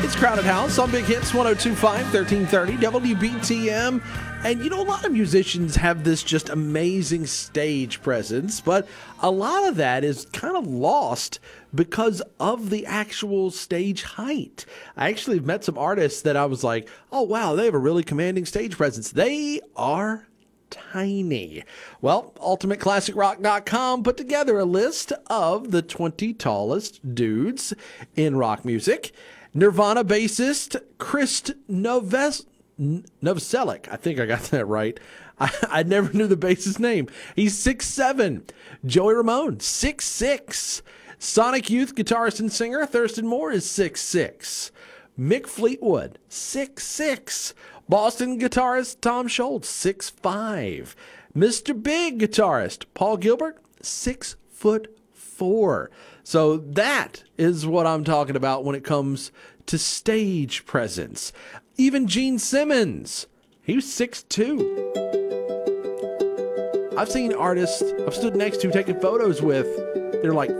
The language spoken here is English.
It's Crowded House on Big Hits 102.5, 1330 WBTM. And a lot of musicians have this just amazing stage presence, but a lot of that is kind of lost because of the actual stage height. I actually have met some artists that I was like, oh, wow, they have a really commanding stage presence. They are tiny. Well, UltimateClassicRock.com put together a list of the 20 tallest dudes in rock music. Nirvana bassist Chris Novoselic. I think I got that right. I never knew the bassist's name. He's 6'7". Joey Ramone, 6'6". Sonic Youth guitarist and singer Thurston Moore is 6'6". Mick Fleetwood, 6'6". Boston guitarist Tom Scholz, 6'5". Mr. Big guitarist Paul Gilbert, 6'4". So that is what I'm talking about when it comes to stage presence. Even Gene Simmons, he was 6'2". I've seen artists I've stood next to taking photos with, they're like